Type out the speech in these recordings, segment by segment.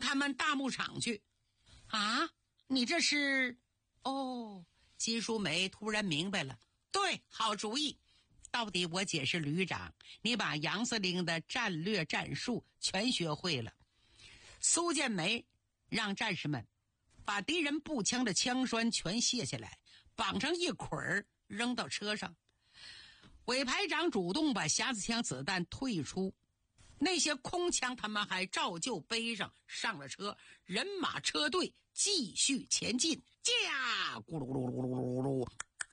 他们大牧场去。啊，你这是……哦，金淑梅突然明白了，对，好主意。到底我解释旅长，你把杨司令的战略战术全学会了。苏建梅让战士们把敌人步枪的枪栓全卸下来，绑成一捆扔到车上。韦排长主动把匣子枪子弹退出，那些空枪他们还照旧背上了车，人马车队继续前进。驾！咕噜噜噜噜噜噜。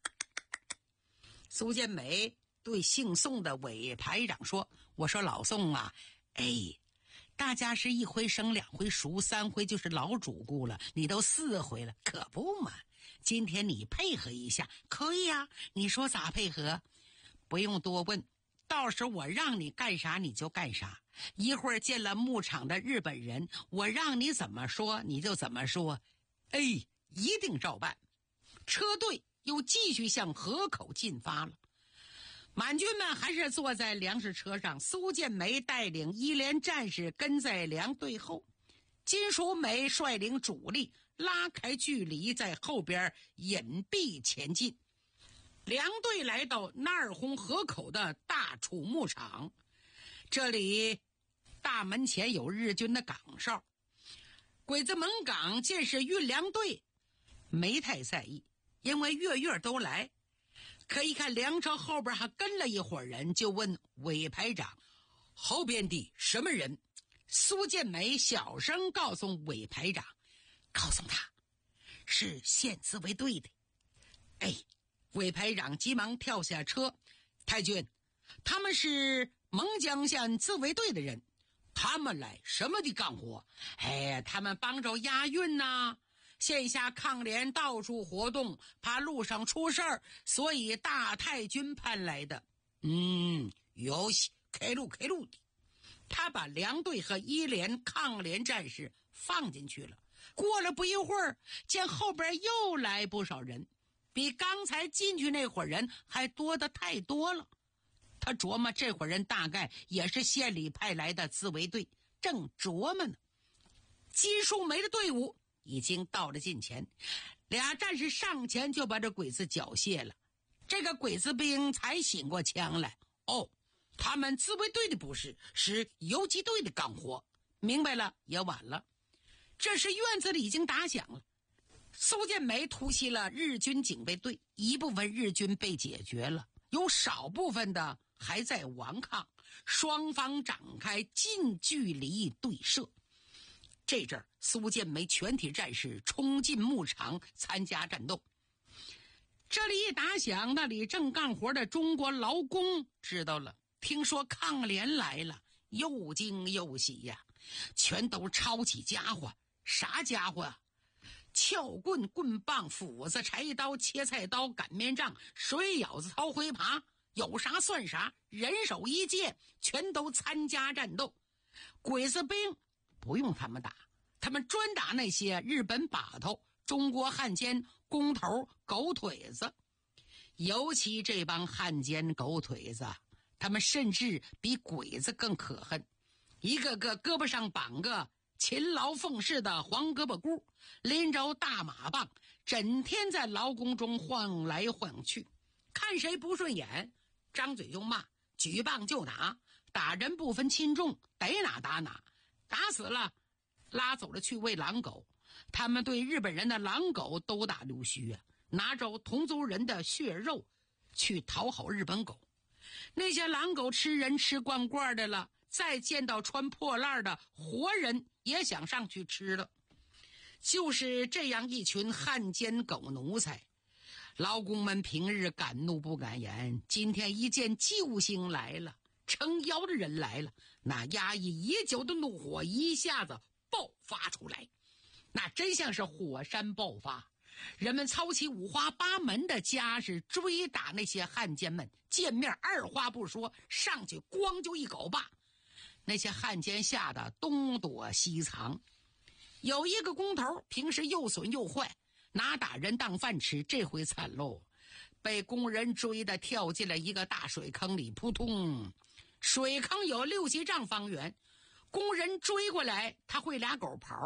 苏建梅对姓宋的韦排长说：“我说老宋啊，大家是一回生两回熟，3回就是老主顾了，你都4回了，可不嘛？今天你配合一下，可以啊？你说咋配合？不用多问，到时候我让你干啥你就干啥。一会儿见了牧场的日本人，我让你怎么说你就怎么说，一定照办。”车队又继续向河口进发了。满军们还是坐在粮食车上，苏建梅带领1连战士跟在粮队后，金淑梅率领主力拉开距离，在后边隐蔽前进。粮队来到纳尔洪河口的大楚牧场，这里大门前有日军的岗哨。鬼子门岗见是运粮队，没太在意，因为月都来。可一看粮车后边还跟了一伙人，就问韦排长：“后边的什么人？”苏建梅小声告诉韦排长：“告诉他，是县自卫队的。”韦排长急忙跳下车：“太君，他们是蒙江县自卫队的人，他们来什么的干活？他们帮着押运呐。线下抗联到处活动，怕路上出事儿，所以大太君派来的。有戏，开路的。”他把粮队和1连抗联战士放进去了。过了不一会儿，见后边又来不少人，比刚才进去那伙人还多得太多了。他琢磨这伙人大概也是县里派来的自卫队，正琢磨呢，金淑梅的队伍已经到了近前，2战士上前就把这鬼子缴械了。这个鬼子兵才醒过枪来，他们自卫队的不是，是游击队的干活。明白了也晚了，这时院子里已经打响了。苏建梅突袭了日军警备队，一部分日军被解决了，有少部分的还在顽抗，双方展开近距离对射。这阵儿苏建梅全体战士冲进牧场参加战斗。这里一打响，那里正干活的中国劳工知道了，听说抗联来了，又惊又喜呀，全都抄起家伙。啥家伙啊？撬棍、棍棒、斧子、柴刀、切菜刀、擀面杖、水舀子、掏灰耙，有啥算啥，人手一件，全都参加战斗。鬼子兵不用他们打，他们专打那些日本把头、中国汉奸、工头、狗腿子。尤其这帮汉奸狗腿子，他们甚至比鬼子更可恨，一个个胳膊上绑个勤劳奉仕的黄胳膊箍，拎着大马棒，整天在劳工中晃来晃去，看谁不顺眼张嘴就骂，举棒就打，打人不分轻重，逮哪打哪，打死了拉走了去喂狼狗。他们对日本人的狼狗都打溜须啊，拿着同族人的血肉去讨好日本狗。那些狼狗吃人吃惯惯的了，再见到穿破烂的活人也想上去吃了。就是这样一群汉奸狗奴才，劳工们平日敢怒不敢言，今天一见救星来了，撑腰的人来了，那压抑已久的怒火一下子爆发出来，那真像是火山爆发。人们操起五花八门的家事追打那些汉奸们，见面二话不说上去咣就一镐把，那些汉奸吓得东躲西藏。有一个工头平时又损又坏，拿打人当饭吃，这回惨喽，被工人追得跳进了一个大水坑里，扑通，水坑有60丈方圆，工人追过来，他会俩狗刨，